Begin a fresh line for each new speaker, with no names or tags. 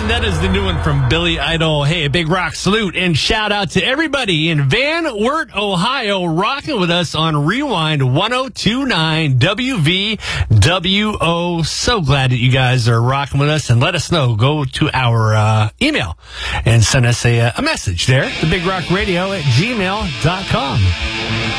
On. That is the new one from Billy Idol. Hey, a big rock salute and shout out to everybody in Van Wert, Ohio, rocking with us on Rewind 102.9 WVWO. So glad that you guys are rocking with us, and let us know. Go to our email and send us a message there, thebigRockRadio@gmail.com.